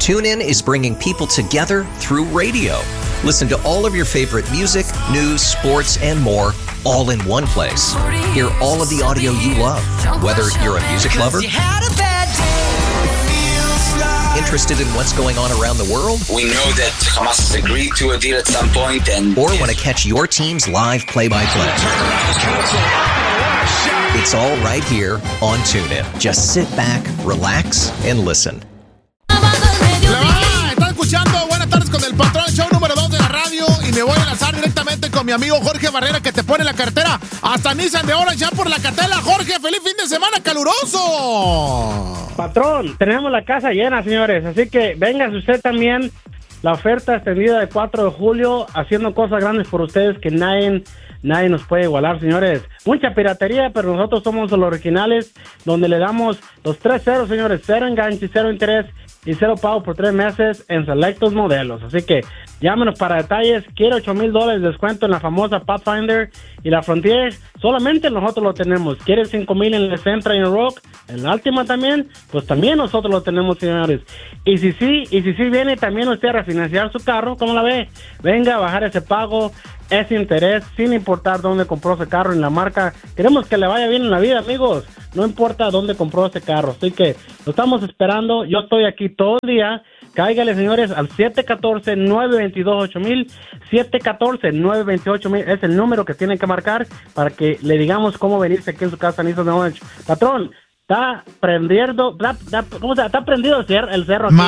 TuneIn is bringing people together through radio. Listen to all of your favorite music, news, sports, and more all in one place. Hear all of the audio you love, whether you're a music lover, interested in what's going on around the world, we know that Hamas has agreed to a deal at some point, and or want to catch your team's live play-by-play. It's all right here on TuneIn. Just sit back, relax, and listen. Está escuchando Buenas Tardes con el Patrón, show número 2 de la radio, y me voy a enlazar directamente con mi amigo Jorge Barrera, que te pone la cartera hasta Nissan de Orange ya por la cartera. Jorge, feliz fin de semana caluroso. Patrón, tenemos la casa llena, señores, así que véngase usted también. La oferta extendida de 4 de julio, haciendo cosas grandes por ustedes que nadie nos puede igualar, señores. Mucha piratería, pero nosotros somos los originales, donde le damos los 3 ceros, señores. 0 enganche, 0 interés y 0 pago por 3 meses en selectos modelos. Así que llámenos para detalles. Quiere $8,000 de descuento en la famosa Pathfinder y la Frontier. Solamente nosotros lo tenemos. Quiere $5,000 en el Sentra y en el Rock, en la Altima también, pues también nosotros lo tenemos, señores. Y si sí viene también usted a refinanciar su carro, ¿cómo la ve? Venga a bajar ese pago, ese interés, sin importar dónde compró ese carro en la marca. Queremos que le vaya bien en la vida, amigos. No importa dónde compró ese carro. Así que lo estamos esperando. Yo estoy aquí todo el día. Cáigale, señores, al 714-922-8000. 714-928-8000 es el número que tienen que marcar para que le digamos cómo venirse aquí en su casa, Nissan de Orange. Patrón, está prendiendo, ¿cómo se llama? Está prendido el cerro aquí.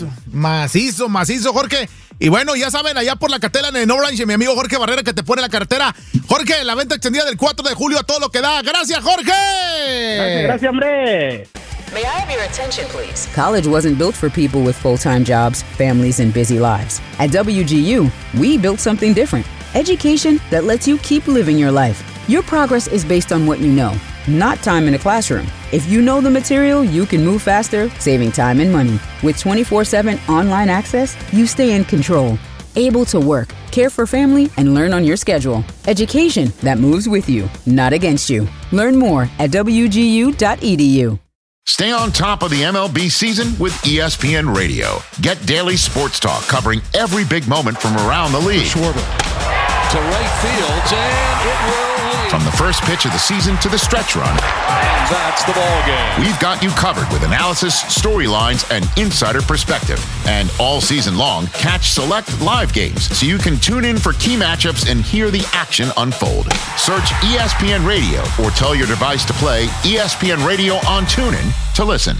Macizo, Jorge. Y bueno, ya saben, allá por la cartera en Orange, mi amigo Jorge Barrera, que te pone la cartera. Jorge, la venta extendida del 4 de julio a todo lo que da. ¡Gracias, Jorge! Gracias, hombre. May I have your attention, please? College wasn't built for people with full-time jobs, families, and busy lives. At WGU, we built something different. Education that lets you keep living your life. Your progress is based on what you know, not time in a classroom. If you know the material, you can move faster, saving time and money. With 24/7 online access, you stay in control, able to work, care for family, and learn on your schedule. Education that moves with you, not against you. Learn more at wgu.edu. Stay on top of the MLB season with ESPN Radio. Get daily sports talk covering every big moment from around the league. Schwarber to right field, and it will lead. From the first pitch of the season to the stretch run. And that's the ball game. We've got you covered with analysis, storylines, and insider perspective. And all season long, catch select live games so you can tune in for key matchups and hear the action unfold. Search ESPN Radio or tell your device to play ESPN Radio on TuneIn to listen.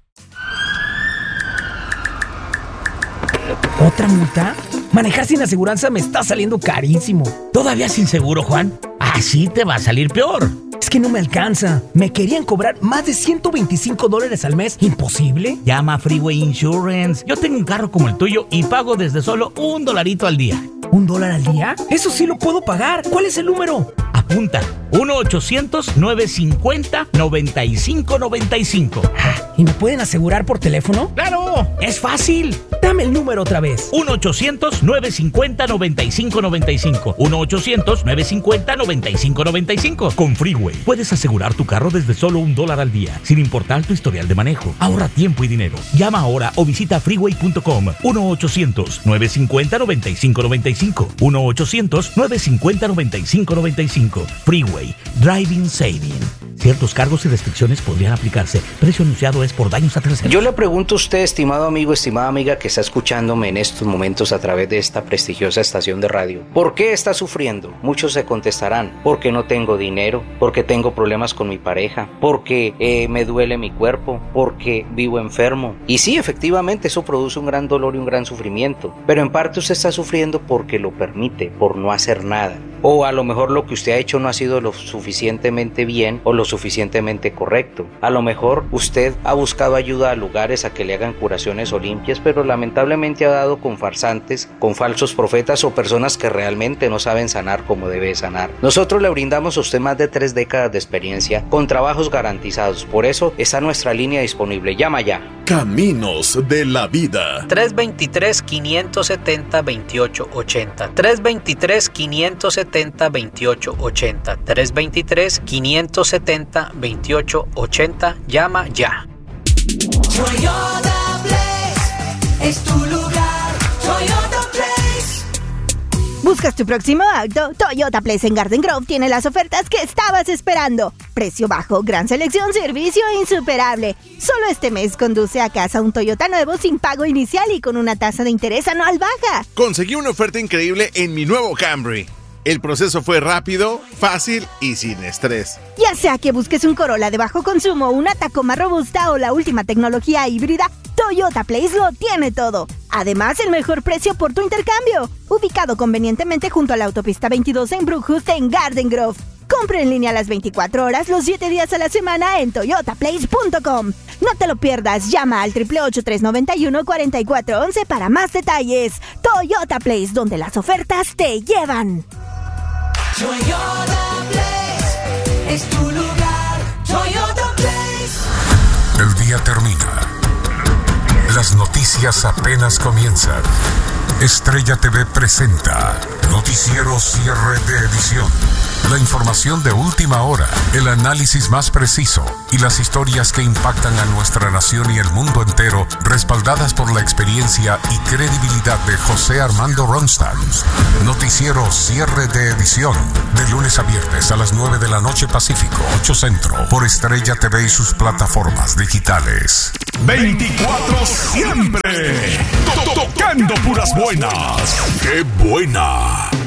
¿Otra multa? Manejar sin aseguranza me está saliendo carísimo. ¿Todavía sin seguro, Juan? Así te va a salir peor. Es que no me alcanza. Me querían cobrar más de $125 al mes. ¿Imposible? Llama a Freeway Insurance. Yo tengo un carro como el tuyo y pago desde solo $1 al día. ¿$1 al día? Eso sí lo puedo pagar. ¿Cuál es el número? Apunta. 1-800-950-9595. ¿Y me pueden asegurar por teléfono? ¡Claro! ¡Es fácil! Dame el número otra vez. 1-800-950-9595. 1-800-950-9595. Con Freeway puedes asegurar tu carro desde solo $1 al día, sin importar tu historial de manejo. Ahorra tiempo y dinero. Llama ahora o visita freeway.com. 1-800-950-9595. 1-800-950-9595. Freeway. Driving Saving. Ciertos cargos y restricciones podrían aplicarse. Precio anunciado es por daños a terceros. Yo le pregunto a usted, estimado amigo, estimada amiga que está escuchándome en estos momentos a través de esta prestigiosa estación de radio, ¿por qué está sufriendo? Muchos se contestarán, porque no tengo dinero, porque tengo problemas con mi pareja, porque me duele mi cuerpo, porque vivo enfermo. Y sí, efectivamente, eso produce un gran dolor y un gran sufrimiento, pero en parte usted está sufriendo porque lo permite, por no hacer nada. O a lo mejor lo que usted ha hecho no ha sido lo suficientemente bien o lo suficientemente correcto. A lo mejor usted ha buscado ayuda a lugares a que le hagan curaciones o limpias, pero lamentablemente ha dado con farsantes, con falsos profetas o personas que realmente no saben sanar como debe sanar. Nosotros le brindamos a usted más de 3 décadas de experiencia con trabajos garantizados. Por eso está nuestra línea disponible. Llama ya. Caminos de la Vida. 323-570-2880. 323-570-2880. 323-570-2880. Llama ya. ¿Buscas tu próximo auto? Toyota Place en Garden Grove tiene las ofertas que estabas esperando. Precio bajo, gran selección, servicio insuperable. Solo este mes conduce a casa un Toyota nuevo sin pago inicial y con una tasa de interés anual baja. Conseguí una oferta increíble en mi nuevo Camry. El proceso fue rápido, fácil y sin estrés. Ya sea que busques un Corolla de bajo consumo, una Tacoma robusta o la última tecnología híbrida, Toyota Place lo tiene todo. Además, el mejor precio por tu intercambio. Ubicado convenientemente junto a la autopista 22 en Brookhurst en Garden Grove. Compra en línea las 24 horas, los 7 días a la semana en toyotaplace.com. No te lo pierdas, llama al 888-391-4411 para más detalles. Toyota Place, donde las ofertas te llevan. Toyota Place es tu lugar. Toyota Place. El día termina. Las noticias apenas comienzan. Estrella TV presenta Noticiero Cierre de Edición. La información de última hora, el análisis más preciso y las historias que impactan a nuestra nación y el mundo entero, respaldadas por la experiencia y credibilidad de José Armando Ronstadt. Noticiero Cierre de Edición, de lunes a viernes a las 9 de la noche Pacífico, 8 Centro, por Estrella TV y sus plataformas digitales. 24 siempre. Tocando puras buenas. ¡Qué buena!